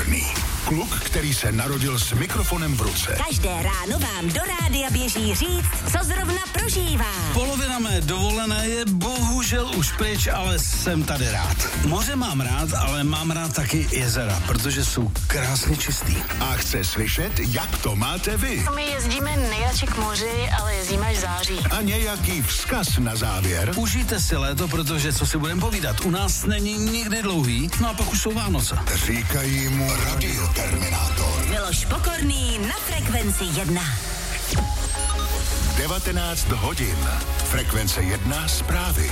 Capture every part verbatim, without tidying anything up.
Pokorný. Kluk, který se narodil s mikrofonem v ruce. Každé ráno vám do rádia běží říct, co zrovna prožívá. Polovina mé dovolené je bohužel už pryč, ale jsem tady rád. Moře mám rád, ale mám rád taky jezera, protože jsou krásně čistý. A chce slyšet, jak to máte vy. My jezdíme nejradši k moři, ale jezdíme až v září. A nějaký vzkaz na závěr. Užijte si léto, protože co si budeme povídat, u nás není nikdy dlouhý, no a pak už jsou Vánoce. Říkají mu Radioterminátor. Miloš Pokorný na Frekvenci jedna. devatenáct hodin. Frekvence jedna zprávy.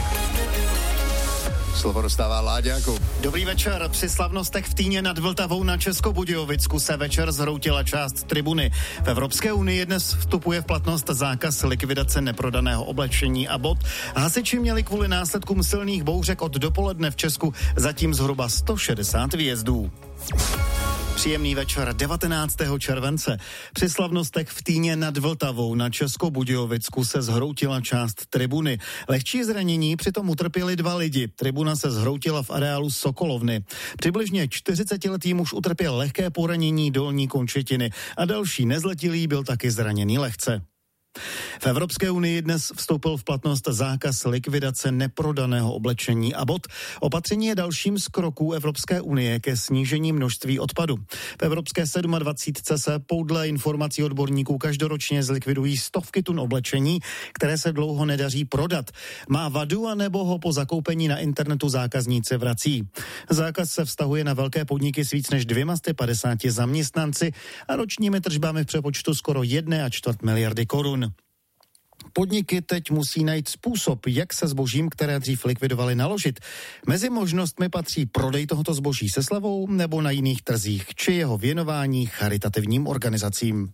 Slovo dostává Láďáku. Dobrý večer. Při slavnostech v Týně nad Vltavou na Českobudějovicku se večer zhroutila část tribuny. V Evropské unii dnes vstupuje v platnost zákaz likvidace neprodaného oblečení a bot. Hasiči měli kvůli následkům silných bouřek od dopoledne v Česku zatím zhruba sto šedesát výjezdů. Příjemný večer devatenáctého července. Při slavnostech v Týně nad Vltavou na Českobudějovicku se zhroutila část tribuny. Lehčí zranění přitom utrpěli dva lidi. Tribuna se zhroutila v areálu Sokolovny. Přibližně čtyřicetiletý muž utrpěl lehké poranění dolní končetiny a další nezletilý byl taky zraněný lehce. V Evropské unii dnes vstoupil v platnost zákaz likvidace neprodaného oblečení a bot. Opatření je dalším z kroků Evropské unie ke snížení množství odpadu. V Evropské dvacítce se podle informací odborníků každoročně zlikvidují stovky tun oblečení, které se dlouho nedaří prodat. Má vadu a nebo ho po zakoupení na internetu zákazníci vrací. Zákaz se vztahuje na velké podniky s víc než dvěma sty padesáti zaměstnanci a ročními tržbami v přepočtu skoro jedné a čtvrt miliardy korun. Podniky teď musí najít způsob, jak se zbožím, které dřív likvidovali, naložit. Mezi možnostmi patří prodej tohoto zboží se slevou nebo na jiných trzích, či jeho věnování charitativním organizacím.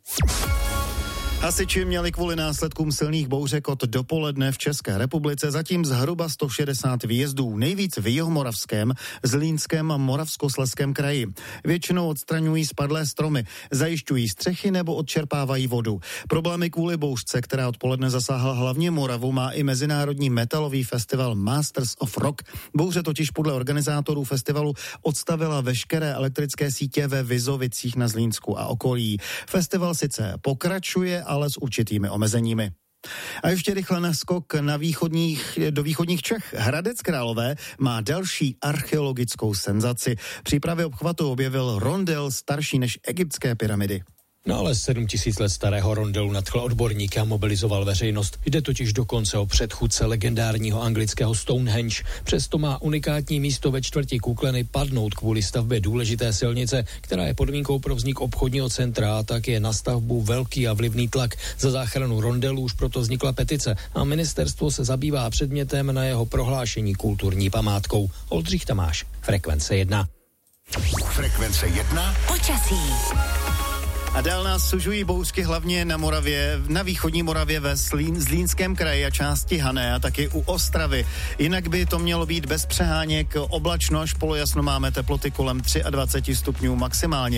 Hasiči měli kvůli následkům silných bouřek od dopoledne v České republice zatím zhruba sto šedesát výjezdů, nejvíc v Jihomoravském, Zlínském a Moravskoslezském kraji. Většinou odstraňují spadlé stromy, zajišťují střechy nebo odčerpávají vodu. Problémy kvůli bouřce, která odpoledne zasáhla hlavně Moravu, má i mezinárodní metalový festival Masters of Rock. Bouře totiž podle organizátorů festivalu odstavila veškeré elektrické sítě ve Vizovicích na Zlínsku a okolí. Festival sice pokračuje, ale s určitými omezeními. A ještě rychle naskok na východních, do východních Čech. Hradec Králové má další archeologickou senzaci. Při právě obchvatu objevil rondel starší než egyptské pyramidy. No ale sedm tisíc let starého rondelu nadchl odborníka a mobilizoval veřejnost. Jde totiž dokonce o předchůdce legendárního anglického Stonehenge. Přesto má unikátní místo ve čtvrti Kukleny padnout kvůli stavbě důležité silnice, která je podmínkou pro vznik obchodního centra, a tak je na stavbu velký a vlivný tlak. Za záchranu rondelu už proto vznikla petice a ministerstvo se zabývá předmětem na jeho prohlášení kulturní památkou. Oldřich Tamáš, Frekvence jedna. Frekvence jedna. Počasí. A dál nás sužují bouřky hlavně na Moravě, na východní Moravě ve Zlín, Zlínském kraji a části Hané a taky u Ostravy. Jinak by to mělo být bez přeháněk, oblačno až polojasno, máme teploty kolem dvacet tři stupňů maximálně.